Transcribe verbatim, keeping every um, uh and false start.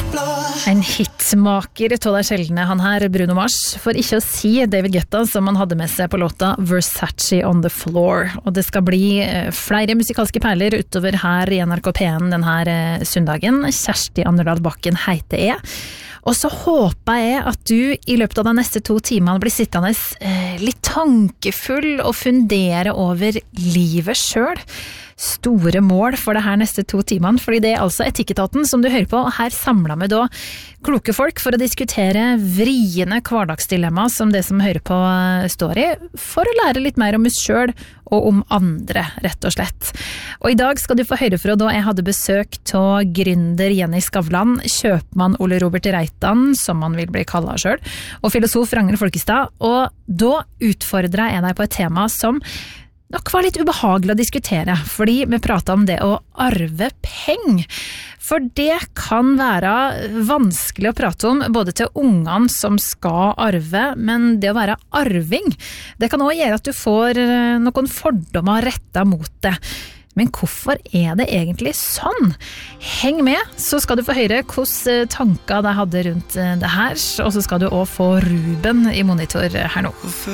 En hitmaker tål er sjeldne han her, Bruno Mars, for ikke å si David Guetta som han hadde med seg på låta Versace on the Floor. Og det skal bli flere musikalske perler utover her i N R K P en denne søndagen. Kjersti Anderdal Bakken heter jeg. Og så håper jeg at du i løpet av de neste to timene blir sittende eh, litt tankefull og fundere over livet selv. Store mål for det her neste to timene, fordi det er altså Etikketaten som du hører på, og her samler vi da kloke folk for å diskutere vriene hverdagsdilemma som det som hører på står i, for å lære litt mer om oss selv og om andre, rett og slett. Og i dag skal du få høre fra da jeg hadde besøk av gründer Jenny Skavlan, kjøpmann Ole Robert Reitan, som han vil bli kallet selv, og filosof Ragnhild Folkestad, og da utfordret jeg deg på et tema som nok var litt ubehagelig å diskutere, fordi vi pratet om det å arve peng. For det kan være vanskelig å prate om, både til ungene som skal arve, men det å være arving, det kan også gjøre at du får noen fordommer rettet mot det. Men hvorfor er det egentlig sånn? Heng med, så skal du få høre hvordan tanker de hadde rundt det her, og så skal du også få Ruben i monitor her nå.